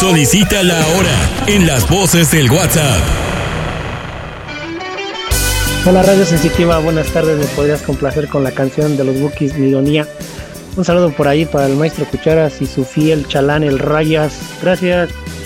Solicítala ahora en las voces del WhatsApp. Hola Radio Sensitiva, buenas tardes, me podrías complacer con la canción de los Bukis, Mi Ironía. Un saludo por ahí para el maestro Cucharas y su fiel chalán, el Rayas. Gracias.